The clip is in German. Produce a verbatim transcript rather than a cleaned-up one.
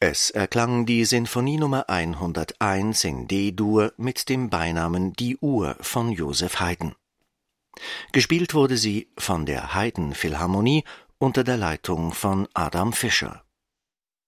Es erklang die Sinfonie Nummer hunderteins in D-Dur mit dem Beinamen Die Uhr von Joseph Haydn. Gespielt wurde sie von der Haydn Philharmonie unter der Leitung von Adam Fischer.